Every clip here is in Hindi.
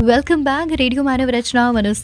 Welcome back. रेडियो मानव रचना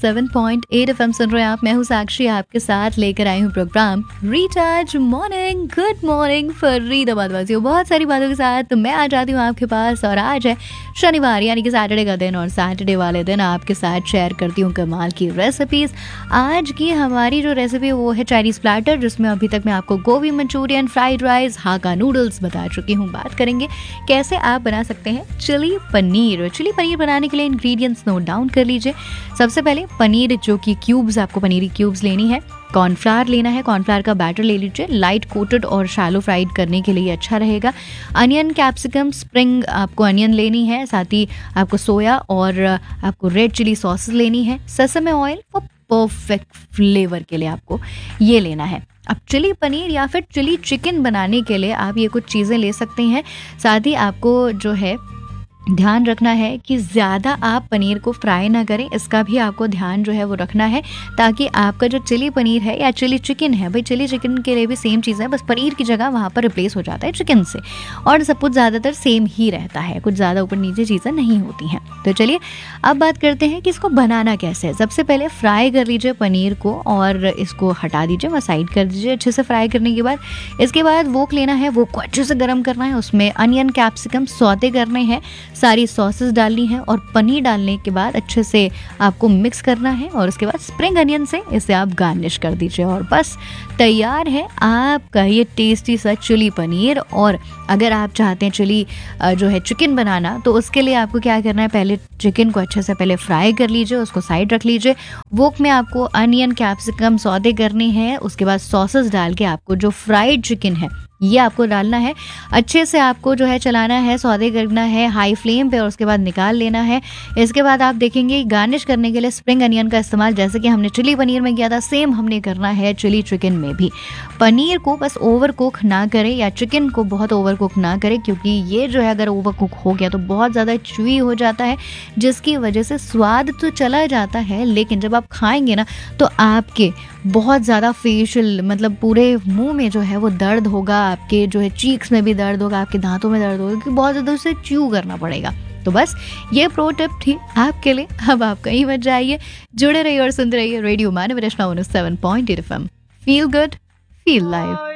107.8 एफएम सुन रहे हैं आप। मैं हूँ साक्षी, आपके साथ लेकर आई हूँ programme recharge morning. Good morning Faridabad वासियों। बहुत सारी बातों के साथ मैं आ जाती हूँ आपके पास, और आज है शनिवार यानी कि सैटरडे का दिन, और सैटरडे वाले दिन आपके साथ शेयर करती हूँ कमाल की रेसिपीज। आज की हमारी जो रेसिपी वो है चाइनीज प्लेटर, जिसमें अभी तक मैं आपको गोभी मंचूरियन, फ्राइड राइस, हाका नूडल्स बता चुकी हूँ। बात करेंगे कैसे आप बना सकते हैं चिली पनीर। चिली पनीर बनाने के लिए इंग्रेडिएंट्स नोट डाउन कर लीजिए। सबसे पहले पनीर, जो कि क्यूब्स, आपको पनीर क्यूब्स लेनी है। कॉर्नफ्लावर लेना है, कॉर्नफ्लावर का बैटर ले लीजिए, लाइट कोटेड और शैलो फ्राइड करने के लिए अच्छा रहेगा। अनियन, कैप्सिकम, स्प्रिंग आपको अनियन लेनी है, साथ ही आपको सोया और आपको रेड चिली सॉस लेनी है। Sesame oil for perfect flavour के लिए आपको ये लेना है। अब चिली पनीर या फिर चिली चिकन बनाने के लिए आप ये कुछ चीज़ें ले सकते हैं। साथ ही आपको जो है ध्यान रखना है कि ज़्यादा आप पनीर को फ्राई ना करें, इसका भी आपको ध्यान जो है वो रखना है, ताकि आपका जो चिली पनीर है या चिली चिकन है, भाई चिली चिकन के लिए भी सेम चीज़ है, बस पनीर की जगह वहाँ पर रिप्लेस हो जाता है चिकन से, और सब कुछ ज़्यादातर सेम ही रहता है, कुछ ज़्यादा ऊपर नीचे चीज़ें नहीं होती हैं। तो चलिए अब बात करते हैं कि इसको बनाना कैसे है। सबसे पहले फ्राई कर लीजिए पनीर को और इसको हटा दीजिए, वह साइड कर दीजिए अच्छे से फ्राई करने के बाद। इसके बाद वोक लेना है, वोक को अच्छे से गर्म करना है, उसमें अनियन, कैप्सिकम सौते करने हैं, सारी सॉसेस डालनी है, और पनीर डालने के बाद अच्छे से आपको मिक्स करना है, और उसके बाद स्प्रिंग अनियन से इसे आप गार्निश कर दीजिए, और बस तैयार है आपका ये टेस्टी सा चिली पनीर। और अगर आप चाहते हैं चिली जो है चिकन बनाना, तो उसके लिए आपको क्या करना है, पहले चिकन को अच्छे से पहले फ्राई कर लीजिए, उसको साइड रख लीजिए। वोक में आपको अनियन, कैप्सिकम सौते करने हैं, उसके बाद सॉसेस डाल के आपको जो फ्राइड चिकन है ये आपको डालना है। अच्छे से आपको जो है चलाना है, सौदे करना है हाई फ्लेम पे, और उसके बाद निकाल लेना है। इसके बाद आप देखेंगे गार्निश करने के लिए स्प्रिंग अनियन का इस्तेमाल जैसे कि हमने चिली पनीर में किया था, सेम हमने करना है चिली चिकन में भी। पनीर को बस ओवर कुक ना करें, या चिकन को बहुत ओवर कुक ना करें, क्योंकि ये जो है अगर ओवर कुक हो गया तो बहुत ज़्यादा च्यूई हो जाता है, जिसकी वजह से स्वाद तो चला जाता है, लेकिन जब आप खाएंगे ना तो आपके बहुत ज़्यादा फेशियल मतलब पूरे मुंह में जो है वो दर्द होगा, आपके जो है चीक्स में भी दर्द होगा, आपके दांतों में दर्द होगा, क्योंकि बहुत ज़्यादा उसे च्यू करना पड़ेगा। तो बस ये प्रो टिप थी आपके लिए। अब आप कहीं मत जाइए, जुड़े रहिए और सुनते रहिए रेडियो मानव रचना 107.8 FM. Feel good, feel live.